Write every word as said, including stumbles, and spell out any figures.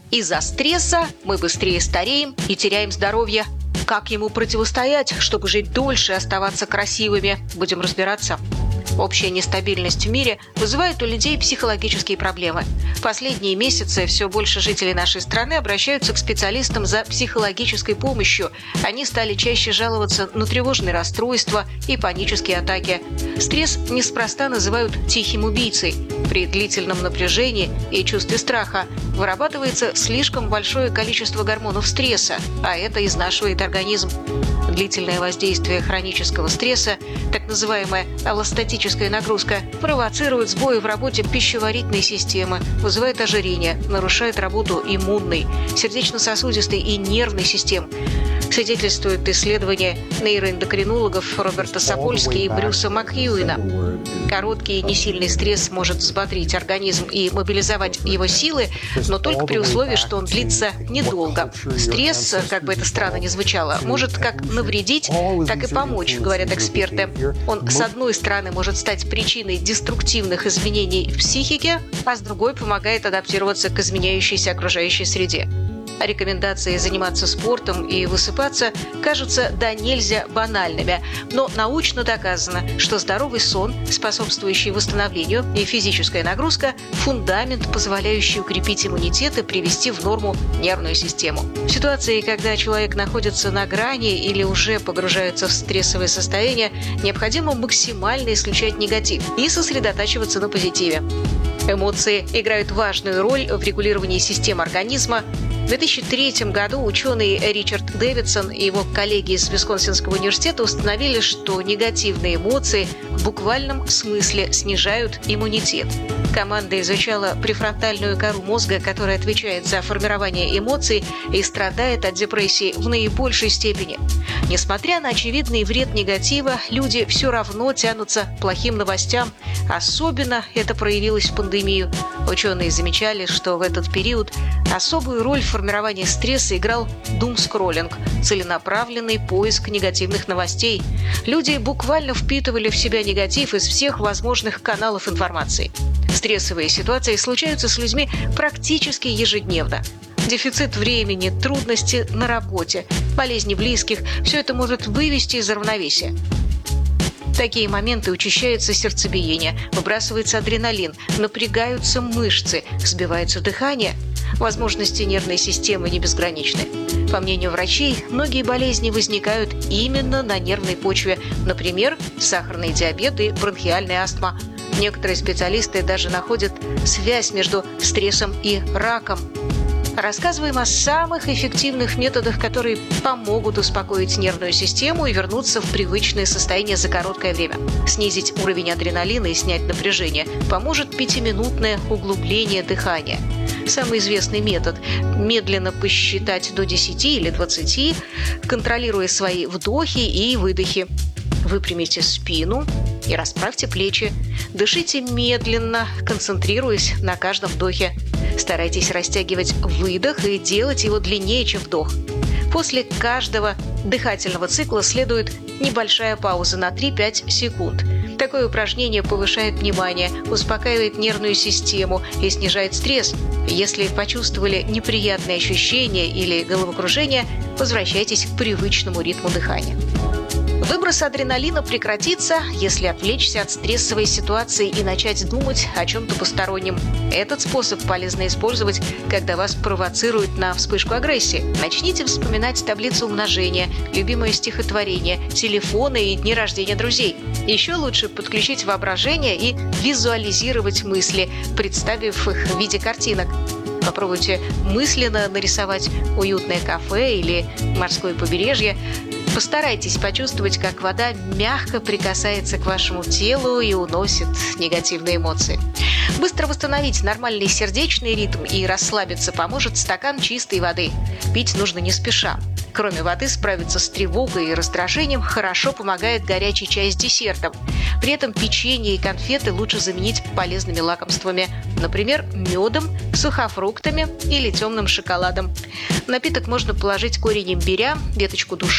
Из-за стресса мы быстрее стареем и теряем здоровье. Как ему противостоять, чтобы жить дольше и оставаться красивыми? Будем разбираться. Общая нестабильность в мире вызывает у людей психологические проблемы. В последние месяцы все больше жителей нашей страны обращаются к специалистам за психологической помощью. Они стали чаще жаловаться на тревожные расстройства и панические атаки. Стресс неспроста называют «тихим убийцей». При длительном напряжении и чувстве страха вырабатывается слишком большое количество гормонов стресса, а это изнашивает организм. Длительное воздействие хронического стресса, так называемая аллостатическая нагрузка, провоцирует сбои в работе пищеварительной системы, вызывает ожирение, нарушает работу иммунной, сердечно-сосудистой и нервной систем. Свидетельствуют исследования нейроэндокринологов Роберта Сапольски и Брюса Макьюина. Короткий и несильный стресс может взбодрить организм и мобилизовать его силы, но только при условии, что он длится недолго. Стресс, как бы это странно ни звучало, может как навредить, так и помочь, говорят эксперты. Он, с одной стороны, может стать причиной деструктивных изменений в психике, а с другой помогает адаптироваться к изменяющейся окружающей среде. Рекомендации заниматься спортом и высыпаться кажутся да нельзя банальными, но научно доказано, что здоровый сон, способствующий восстановлению, и физическая нагрузка – фундамент, позволяющий укрепить иммунитет и привести в норму нервную систему. В ситуации, когда человек находится на грани или уже погружается в стрессовое состояние, необходимо максимально исключать негатив и сосредотачиваться на позитиве. Эмоции играют важную роль в регулировании систем организма. В две тысячи третьем году ученый Ричард Дэвидсон и его коллеги из Висконсинского университета установили, что негативные эмоции в буквальном смысле снижают иммунитет. Команда изучала префронтальную кору мозга, которая отвечает за формирование эмоций и страдает от депрессии в наибольшей степени. Несмотря на очевидный вред негатива, люди все равно тянутся к плохим новостям. Особенно это проявилось в пандемию. Ученые замечали, что в этот период особую роль в формировании стресса играл думскроллинг – целенаправленный поиск негативных новостей. Люди буквально впитывали в себя негатив из всех возможных каналов информации. Стрессовые ситуации случаются с людьми практически ежедневно. Дефицит времени, трудности на работе, болезни близких – все это может вывести из равновесия. В такие моменты учащается сердцебиение, выбрасывается адреналин, напрягаются мышцы, сбивается дыхание. Возможности нервной системы не безграничны. По мнению врачей, многие болезни возникают именно на нервной почве, например, сахарный диабет и бронхиальная астма. Некоторые специалисты даже находят связь между стрессом и раком. Рассказываем о самых эффективных методах, которые помогут успокоить нервную систему и вернуться в привычное состояние за короткое время. Снизить уровень адреналина и снять напряжение поможет пятиминутное углубление дыхания. Самый известный метод – медленно посчитать до десяти или двадцати, контролируя свои вдохи и выдохи. Выпрямите спину и расправьте плечи. Дышите медленно, концентрируясь на каждом вдохе. Старайтесь растягивать выдох и делать его длиннее, чем вдох. После каждого дыхательного цикла следует небольшая пауза на три-пять секунд. Такое упражнение повышает внимание, успокаивает нервную систему и снижает стресс. Если почувствовали неприятные ощущения или головокружение, возвращайтесь к привычному ритму дыхания. Выброс адреналина прекратится, если отвлечься от стрессовой ситуации и начать думать о чем-то постороннем. Этот способ полезно использовать, когда вас провоцируют на вспышку агрессии. Начните вспоминать таблицу умножения, любимое стихотворение, телефоны и дни рождения друзей. Еще лучше подключить воображение и визуализировать мысли, представив их в виде картинок. Попробуйте мысленно нарисовать уютное кафе или морское побережье. Постарайтесь почувствовать, как вода мягко прикасается к вашему телу и уносит негативные эмоции. Быстро восстановить нормальный сердечный ритм и расслабиться поможет стакан чистой воды. Пить нужно не спеша. Кроме воды, справиться с тревогой и раздражением хорошо помогает горячий чай с десертом. При этом печенье и конфеты лучше заменить полезными лакомствами, например, медом, сухофруктами или темным шоколадом. В напиток можно положить корень имбиря, веточку душистика,